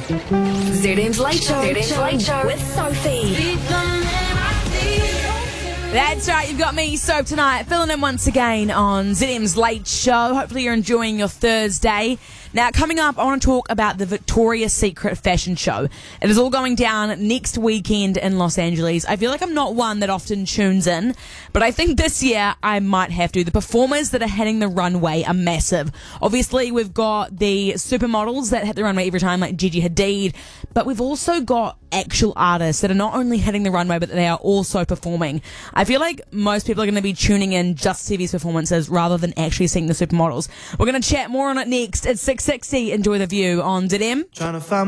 ZM's Late Show. ZM's Late Show with Sophie. That's right, you've got me, Soap, tonight, filling in once again on ZM's Late Show. Hopefully you're enjoying your Thursday. Now, coming up, I want to talk about the Victoria's Secret fashion show. It is all going down next weekend in Los Angeles. I feel like I'm not one that often tunes in, but I think this year I might have to. The performers that are hitting the runway are massive. Obviously, we've got the supermodels that hit the runway every time, like Gigi Hadid, but we've also got actual artists that are not only hitting the runway, but they are also performing. I feel like most people are going to be tuning in just to see these performances rather than actually seeing the supermodels. We're going to chat more on it next at 6:60. Enjoy the view on ZM.